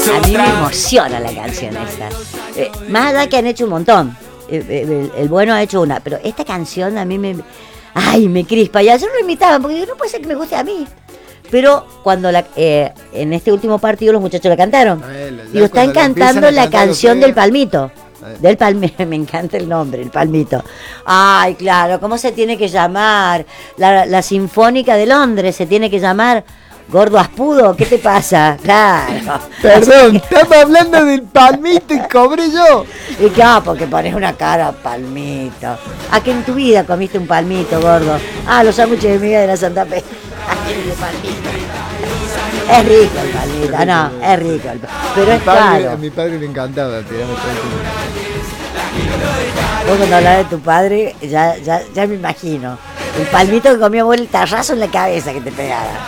A mí me emociona la canción esa. Más allá que han hecho un montón. El bueno ha hecho una, pero esta canción a mí me crispa. Y ayer lo imitaban, porque no puede ser que me guste a mí. Pero cuando en este último partido los muchachos la cantaron. Y lo están cantando la canción del Palmito. Me encanta el nombre, el Palmito. Ay, claro, ¿cómo se tiene que llamar? La Sinfónica de Londres se tiene que llamar Gordo Aspudo, ¿qué te pasa? Claro. Perdón, estamos hablando del Palmito y cobré yo. Y claro, porque pones una cara Palmito. ¿A que en tu vida comiste un palmito, gordo? Los sándwiches de miga de la Santa Fe. El palmito. Es rico el palmito, no, es rico. Pero es caro. A mi padre le encantaba, Vos cuando hablás de tu padre, ya me imagino. El palmito que comió vos, el tarrazo en la cabeza que te pegaba.